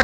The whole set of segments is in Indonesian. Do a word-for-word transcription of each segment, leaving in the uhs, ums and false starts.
banyak.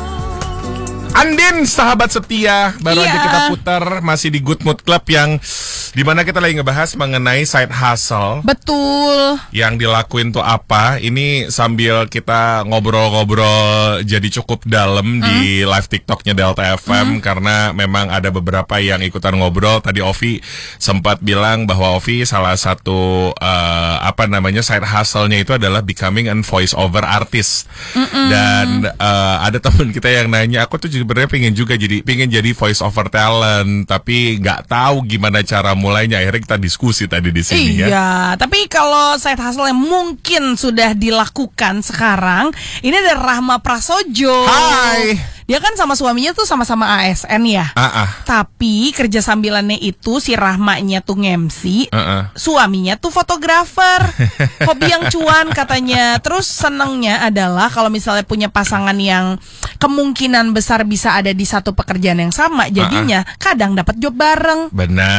Andin, sahabat setia, baru Iya. aja kita putar masih di Good Mood Club yang dimana kita lagi ngebahas mengenai side hustle. Betul. Yang dilakuin tuh apa? Ini sambil kita ngobrol-ngobrol jadi cukup dalam mm. di live TikToknya Delta F M mm. karena memang ada beberapa yang ikutan ngobrol. Tadi Ovi sempat bilang bahwa Ovi salah satu uh, apa namanya side hustle-nya itu adalah becoming an voice over artist. Mm-mm. Dan uh, ada teman kita yang nanya, aku tuh sebenarnya pengen juga jadi pengen jadi voice over talent, tapi nggak tahu gimana cara mulainya. Akhirnya kita diskusi tadi di sini. Iya, ya. Tapi kalau side hustle yang mungkin sudah dilakukan sekarang, ini ada Rahma Prasojo. Hai. Dia kan sama suaminya tuh sama-sama A S N ya. Uh-uh. Tapi kerja sambilannya itu si Rahmanya tuh nge-M C, uh-uh. suaminya tuh fotografer. Hobi yang cuan katanya. Terus senengnya adalah kalau misalnya punya pasangan yang kemungkinan besar bisa ada di satu pekerjaan yang sama, jadinya uh-uh. kadang dapat job bareng.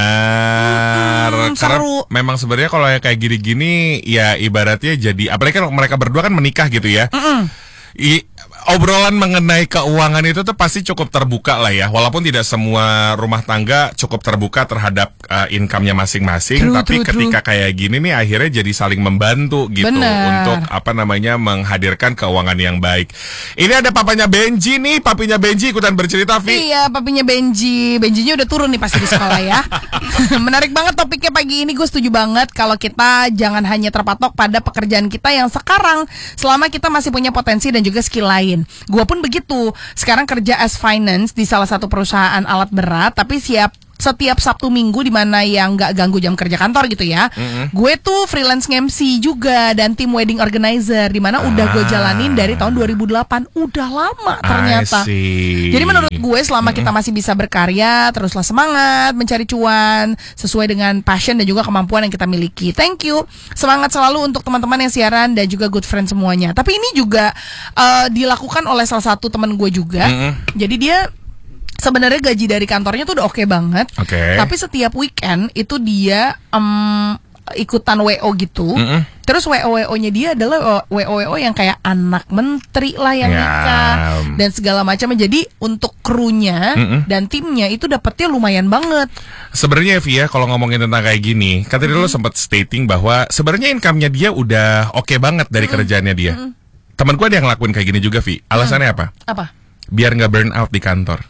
Benar. Hmm, Karena seru. memang sebenarnya kalau yang kayak gini-gini ya ibaratnya jadi, apalagi kan mereka berdua kan menikah gitu ya. Mm-mm. I, obrolan mengenai keuangan itu tuh pasti cukup terbuka lah ya. Walaupun tidak semua rumah tangga cukup terbuka terhadap uh, income-nya masing-masing, true, tapi true, ketika true. kayak gini nih akhirnya jadi saling membantu gitu. Bener. Untuk apa namanya menghadirkan keuangan yang baik. Ini ada papanya Benji nih, papinya Benji ikutan bercerita, Vi. Iya, papinya Benji. Benjinya udah turun nih pasti di sekolah ya. Menarik banget topiknya pagi ini. Gue setuju banget kalau kita jangan hanya terpatok pada pekerjaan kita yang sekarang, selama kita masih punya potensi dan juga skill lain. Gue pun begitu. Sekarang kerja as finance di salah satu perusahaan alat berat, tapi siap setiap Sabtu Minggu di mana yang nggak ganggu jam kerja kantor gitu ya. Mm-hmm. Gue tuh freelance nge-M C juga dan tim wedding organizer di mana ah. udah gue jalanin dari tahun dua ribu delapan. Udah lama ternyata. Jadi menurut gue selama mm-hmm. kita masih bisa berkarya, teruslah semangat mencari cuan sesuai dengan passion dan juga kemampuan yang kita miliki. Thank you. Semangat selalu untuk teman-teman yang siaran dan juga good friend semuanya. Tapi ini juga uh, dilakukan oleh salah satu teman gue juga. Mm-hmm. Jadi dia sebenarnya gaji dari kantornya tuh udah oke okay banget, okay. tapi setiap weekend itu dia um, ikutan W O gitu. Mm-mm. Terus W O W O-nya dia adalah W O W O yang kayak anak menteri lah yang nikah yeah. dan segala macam. Jadi untuk krunya Mm-mm. dan timnya itu dapetnya lumayan banget. Sebenarnya Via, kalau ngomongin tentang kayak gini, kan tadi mm-hmm. lo sempat stating bahwa sebenarnya income-nya dia udah oke okay banget dari mm-hmm. kerjaannya dia. Mm-hmm. Teman gue ada yang ngelakuin kayak gini juga, Vi. Alasannya mm. apa? Apa? Biar nggak burn out di kantor.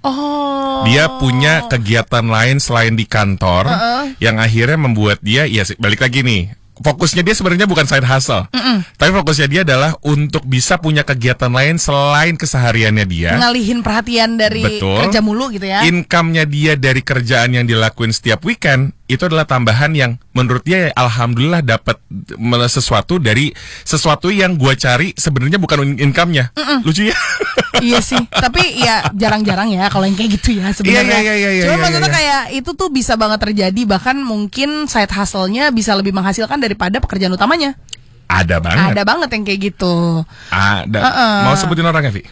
Oh. Dia punya kegiatan lain selain di kantor uh-uh. yang akhirnya membuat dia, ya balik lagi nih, fokusnya dia sebenarnya bukan side hustle, Mm-mm. tapi fokusnya dia adalah untuk bisa punya kegiatan lain selain kesehariannya dia. Ngalihin perhatian dari Betul. kerja mulu gitu ya. Income-nya dia dari kerjaan yang dilakuin setiap weekend itu adalah tambahan yang menurut dia alhamdulillah dapat sesuatu dari sesuatu yang gua cari sebenarnya bukan income-nya. Mm-mm. Lucu ya? Iya sih, tapi ya jarang-jarang ya kalau yang kayak gitu ya sebenarnya. Iya, iya, iya, iya, Cuma iya, maksudnya iya. kayak itu tuh bisa banget terjadi, bahkan mungkin side hustle-nya bisa lebih menghasilkan daripada pekerjaan utamanya. Ada banget. Ada banget yang kayak gitu. Ada. Uh-uh. Mau sebutin orangnya, Vi?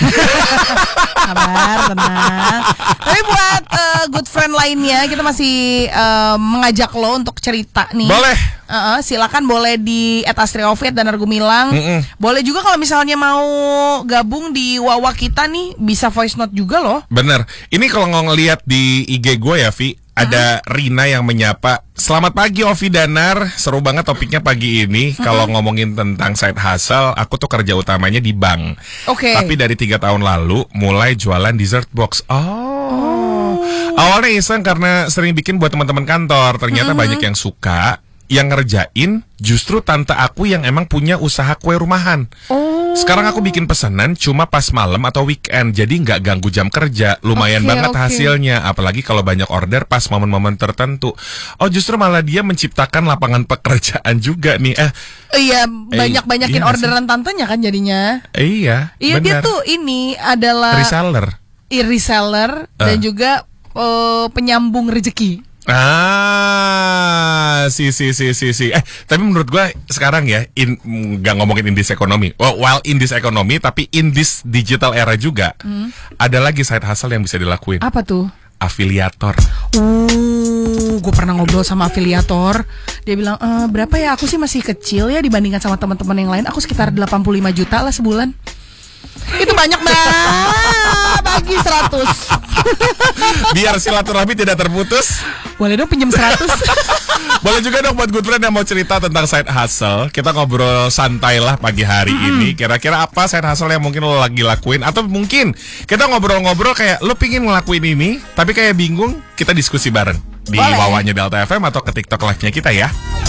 Sabar, tenang. Tapi buat uh, good friend lainnya, kita masih uh, mengajak lo untuk cerita nih. Boleh. Uh-uh, silakan boleh di at Astriofit dan Argumilang. Mm-mm. Boleh juga kalau misalnya mau gabung di Wawa kita nih, bisa voice note juga loh. Bener. Ini kalau ngeliat di I G gue ya, Vi, ada hmm. Rina yang menyapa. Selamat pagi Ovi Danar. Seru banget topiknya pagi ini. Hmm. Kalau ngomongin tentang side hustle, aku tuh kerja utamanya di bank. Oke. Okay. Tapi dari tiga tahun lalu mulai jualan dessert box. Oh. oh. Awalnya iseng karena sering bikin buat teman-teman kantor. Ternyata hmm. banyak yang suka. Yang ngerjain justru tante aku yang emang punya usaha kue rumahan. Oh. Sekarang aku bikin pesanan cuma pas malam atau weekend, jadi nggak ganggu jam kerja. Lumayan okay, banget okay. hasilnya, apalagi kalau banyak order pas momen-momen tertentu. Oh, justru malah dia menciptakan lapangan pekerjaan juga nih. Eh, iya, banyak-banyakin eh, iya orderan tantenya kan jadinya. Iya. Iya, bener. Dia tuh ini adalah reseller, reseller uh. dan juga uh, penyambung rezeki. Ah, si si si si si. Eh, tapi menurut gue sekarang ya, in, nggak ngomongin in this economy. Well, while in this economy, tapi in this digital era juga, hmm. ada lagi side hustle yang bisa dilakuin. Apa tuh? Afiliator. Uh, gue pernah ngobrol sama afiliator. Dia bilang, e, berapa ya? Aku sih masih kecil ya dibandingkan sama teman-teman yang lain. Aku sekitar delapan puluh lima juta lah sebulan. Itu banyak mbak. Bagi seratus. Biar silaturahmi tidak terputus. Boleh dong pinjam seratus. Boleh juga dong buat good friend yang mau cerita tentang side hustle. Kita ngobrol santai lah pagi hari hmm. ini. Kira-kira apa side hustle yang mungkin lo lagi lakuin? Atau mungkin kita ngobrol-ngobrol kayak lo pingin ngelakuin ini tapi kayak bingung. Kita diskusi bareng di bawahnya Delta F M atau ke TikTok live-nya kita ya.